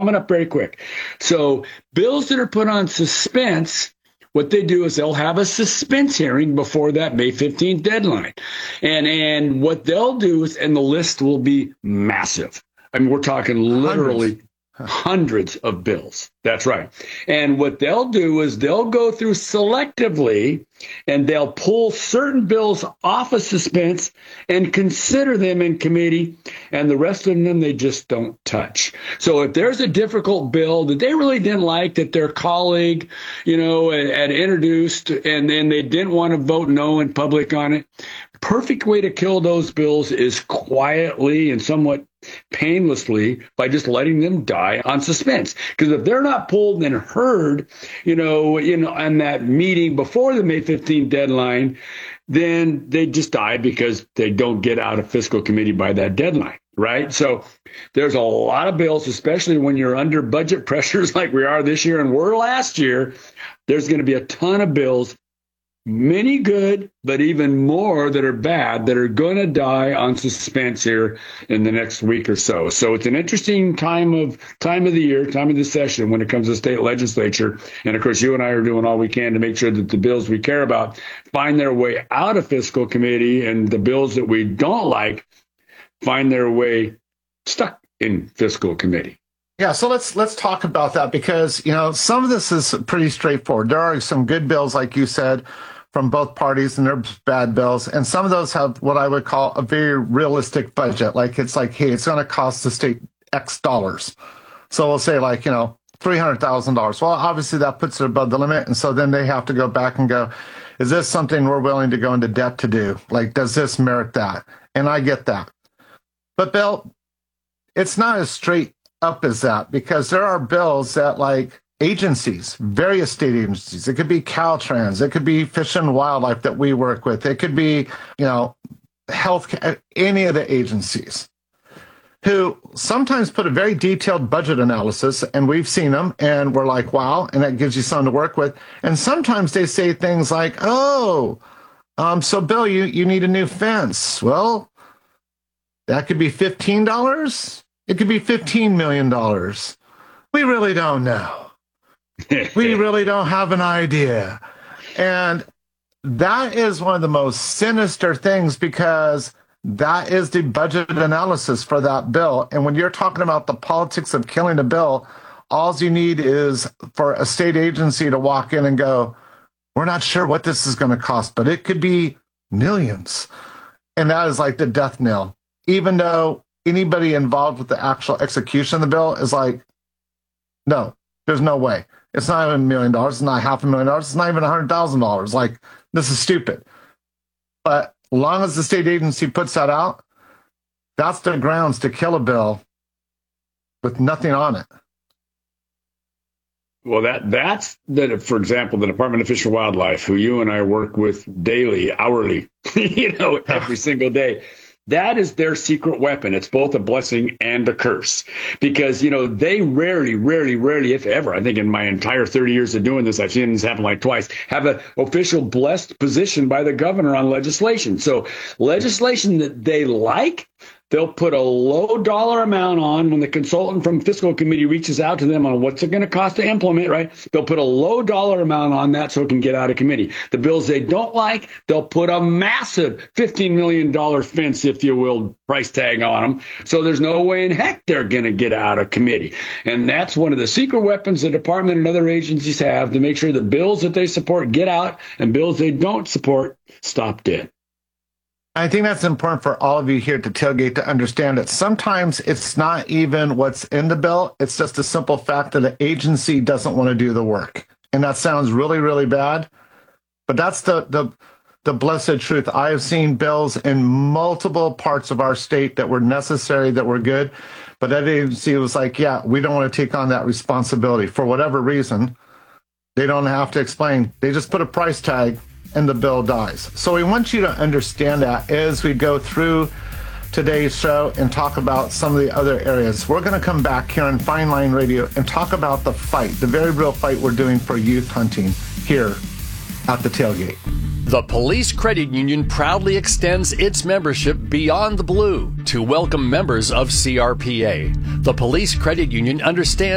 coming up very quick. So bills that are put on suspense, what they do is they'll have a suspense hearing before that May 15th deadline. And what they'll do is, and the list will be massive. I mean, we're talking literally hundreds of bills. That's right. And what they'll do is they'll go through selectively and they'll pull certain bills off of suspense and consider them in committee, and the rest of them they just don't touch. So if there's a difficult bill that they really didn't like that their colleague, had introduced, and then they didn't want to vote no in public on it, perfect way to kill those bills is quietly and somewhat painlessly by just letting them die on suspense. Because if they're not pulled and heard, on that meeting before the May 15th deadline, then they just die because they don't get out of fiscal committee by that deadline, right? So there's a lot of bills, especially when you're under budget pressures like we are this year and were last year. There's going to be a ton of bills, many good, but even more that are bad, that are going to die on suspense here in the next week or so. So it's an interesting time of the year, time of the session when it comes to state legislature. And of course, you and I are doing all we can to make sure that the bills we care about find their way out of fiscal committee, and the bills that we don't like find their way stuck in fiscal committee. Yeah, so let's talk about that, because some of this is pretty straightforward. There are some good bills, like you said, from both parties, and there's bad bills, and some of those have what I would call a very realistic budget. Like it's like, hey, it's going to cost the state X dollars. So we'll say $300,000. Well, obviously that puts it above the limit, and so then they have to go back and go, is this something we're willing to go into debt to do? Like, does this merit that? And I get that. But Bill, it's not as straight up as that, because there are bills that, like, agencies, various state agencies, it could be Caltrans, it could be Fish and Wildlife that we work with, it could be, health, any of the agencies, who sometimes put a very detailed budget analysis, and we've seen them, and we're like, wow, and that gives you something to work with. And sometimes they say things like, so Bill, you need a new fence. Well, that could be $15. It could be $15 million. We really don't know. We really don't have an idea. And that is one of the most sinister things, because that is the budget analysis for that bill. And when you're talking about the politics of killing a bill, all you need is for a state agency to walk in and go, we're not sure what this is going to cost, but it could be millions. And that is like the death knell, even though anybody involved with the actual execution of the bill is like, no, there's no way. It's not even $1 million. It's not $500,000. It's not even $100,000. Like, this is stupid. But as long as the state agency puts that out, that's the grounds to kill a bill with nothing on it. Well, that's that. For example, the Department of Fish and Wildlife, who you and I work with daily, hourly, every single day. That is their secret weapon. It's both a blessing and a curse, because, they rarely, if ever, I think in my entire 30 years of doing this, I've seen this happen like twice, have an official blessed position by the governor on legislation. So legislation that they like, they'll put a low dollar amount on when the consultant from fiscal committee reaches out to them on what's it going to cost to implement, right? They'll put a low dollar amount on that so it can get out of committee. The bills they don't like, they'll put a massive $15 million fence, if you will, price tag on them. So there's no way in heck they're going to get out of committee. And that's one of the secret weapons the department and other agencies have to make sure the bills that they support get out and bills they don't support stop dead. I think that's important for all of you here to Tailgate to understand that sometimes it's not even what's in the bill. It's just a simple fact that the agency doesn't want to do the work. And that sounds really, really bad. But that's the blessed truth. I have seen bills in multiple parts of our state that were necessary, that were good. But that agency was like, yeah, we don't want to take on that responsibility. For whatever reason, they don't have to explain. They just put a price tag and the bill dies. So we want you to understand that as we go through today's show and talk about some of the other areas. We're going to come back here on Fine Line Radio and talk about the fight, the very real fight we're doing for youth hunting here at the Tailgate. The Police Credit Union proudly extends its membership beyond the blue to welcome members of CRPA. The Police Credit Union understands